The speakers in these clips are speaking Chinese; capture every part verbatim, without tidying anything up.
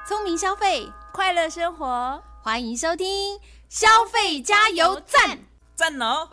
聪明消费，快乐生活，欢迎收听消费加油站， 赞哦！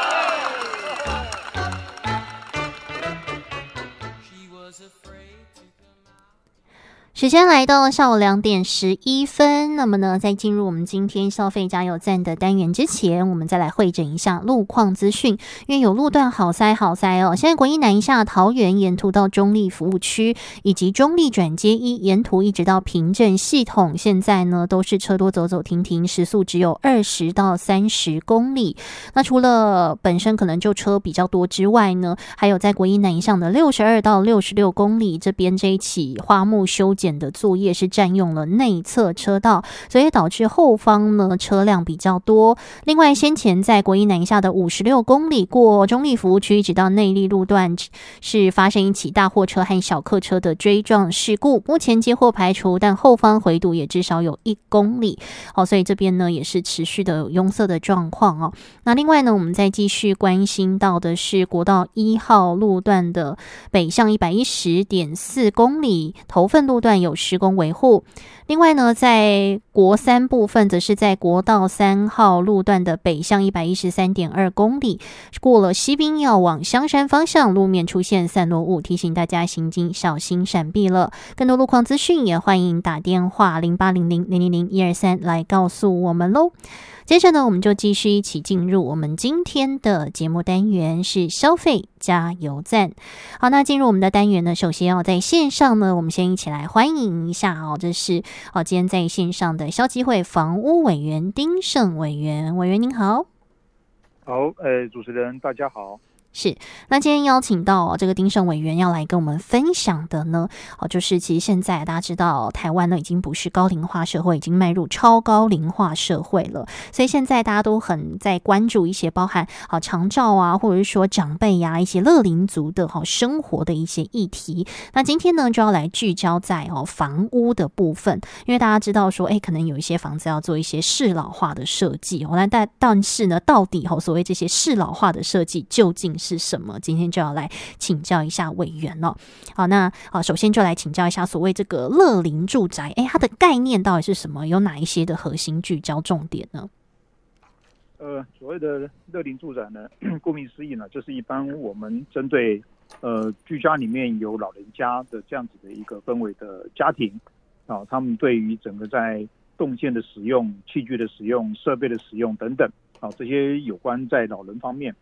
时间来到下午两点十一分，那么呢，在进入我们今天消费加油站的单元之前，我们再来汇整一下路况资讯。因为有路段好塞好塞哦，现在国一南下桃园沿途到中立服务区，以及中立转接一沿途一直到平镇系统，现在呢都是车多走走停停，时速只有二十到三十公里。那除了本身可能就车比较多之外呢，还有在国一南向的六十二到六十六公里这边这一起花木修剪的作业是占用了内侧车道，所以导致后方呢车辆比较多。另外，先前在国一南下的五十六公里过中立服务区，直到内壢路段是发生一起大货车和小客车的追撞事故，目前接获排除，但后方回堵也至少有一公里。哦，所以这边呢也是持续的有拥塞的状况哦。那另外呢，我们再继续关心到的是国道一号路段的北向一百一十点四公里，头份路段有施工维护。另外呢，在国三部分则是在国道三号路段的北向一百一十三点二公里，过了西滨要往香山方向，路面出现散落物，提醒大家行经小心闪避了。更多路况资讯也欢迎打电话零八零零零零零一二三来告诉我们咯。接着呢，我们就继续一起进入我们今天的节目单元，是消费加油站。好，那进入我们的单元呢，首先要在线上呢，我们先一起来欢迎一下哦，这是哦今天在线上的消基会房屋委员丁胜委员，委员您好。 好，呃，主持人大家好。 是，那今天邀请到、哦、这个丁胜委员要来跟我们分享的呢，哦，就是其实现在大家知道、哦、台湾呢已经不是高龄化社会，已经迈入超高龄化社会了，所以现在大家都很在关注一些包含好长照啊，或者是说长辈呀、啊、一些乐龄族的好生活的一些议题。那今天呢就要来聚焦在哦房屋的部分，因为大家知道说，哎，可能有一些房子要做一些适老化的设计哦，那但但是呢，到底哦所谓这些适老化的设计究竟是什么？今天就要来请教一下委员哦。好，那啊，首先就来请教一下所谓这个乐龄住宅，哎，它的概念到底是什么？有哪一些的核心聚焦重点呢？ 呃，所谓的乐龄住宅呢，顾名思义呢，就是一般我们针对呃居家里面有老人家的这样子的一个氛围的家庭啊，他们对于整个在动线的使用、器具的使用、设备的使用等等啊，这些有关在老人方面